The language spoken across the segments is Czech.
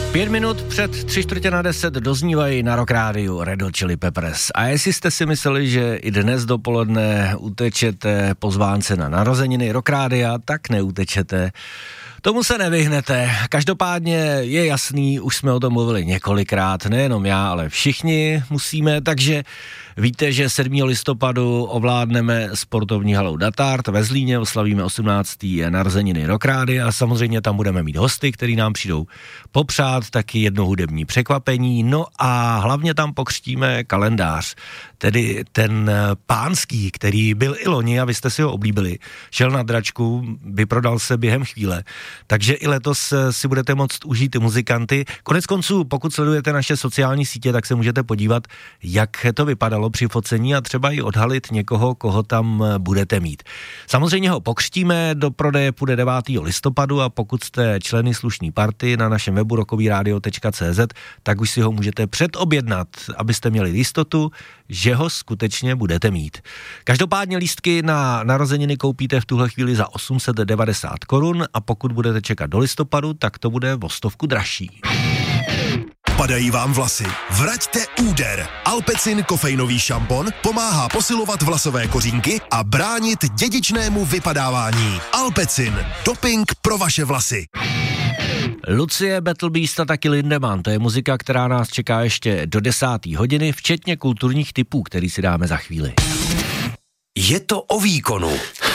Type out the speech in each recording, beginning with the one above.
5 minut před 9:45 doznívají na Rock Rádiu Red Hot Chili Peppers. A jestli jste si mysleli, že i dnes dopoledne utečete pozvánce na narozeniny Rock Rádia, tak neutečete. Tomu se nevyhnete. Každopádně je jasný, už jsme o tom mluvili několikrát, nejenom já, ale všichni musíme, takže víte, že 7. listopadu ovládneme sportovní halou Datard ve Zlíně, oslavíme 18. narozeniny Rock Rádia a samozřejmě tam budeme mít hosty, který nám přijdou popřát, taky jedno hudební překvapení, no a hlavně tam pokřtíme kalendář, tedy ten pánský, který byl i loni a vy jste si ho oblíbili, šel na dračku, vyprodal se během chvíle, takže i letos si budete moct užít muzikanty. Koneckonců, pokud sledujete naše sociální sítě, tak se můžete podívat, jak to vypadalo při focení a třeba i odhalit někoho, koho tam budete mít. Samozřejmě ho pokřtíme, do prodeje půjde 9. listopadu a pokud jste členy slušný party na našem webu rockovyradio.cz, tak už si ho můžete předobjednat, abyste měli jistotu, že ho skutečně budete mít. Každopádně lístky na narozeniny koupíte v tuhle chvíli za 890 korun a pokud budete čekat do listopadu, tak to bude o 100 dražší. Padají vám vlasy? Vraťte úder. Alpecin kofeinový šampon pomáhá posilovat vlasové kořínky a bránit dědičnému vypadávání. Alpecin. Doping pro vaše vlasy. Lucie, Battle Beast a taky Lindemann, to je muzika, která nás čeká ještě do 10. hodiny, včetně kulturních tipů, který si dáme za chvíli. Je to o výkonu.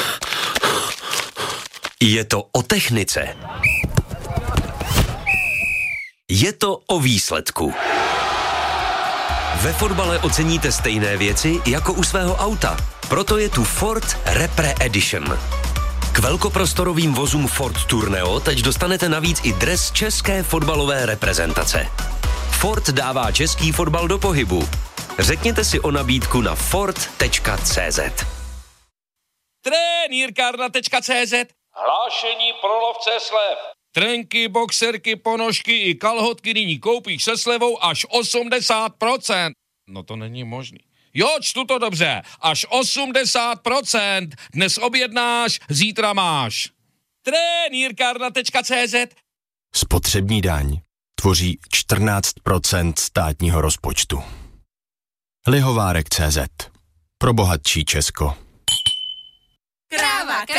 Je to o technice. Je to o výsledku. Ve fotbale oceníte stejné věci jako u svého auta. Proto je tu Ford Repre Edition. K velkoprostorovým vozům Ford Tourneo teď dostanete navíc i dres české fotbalové reprezentace. Ford dává český fotbal do pohybu. Řekněte si o nabídku na ford.cz. Trenýrkárna.cz. Hlášení pro lovce slev. Trenky, boxerky, ponožky i kalhotky nyní koupíš se slevou až 80%. No to není možný. Jo, čtu to dobře. Až 80%. Dnes objednáš, zítra máš. Trenýrkárna.cz. Spotřební daň tvoří 14% státního rozpočtu. Lihovárek.cz. Pro bohatší Česko. Kráva.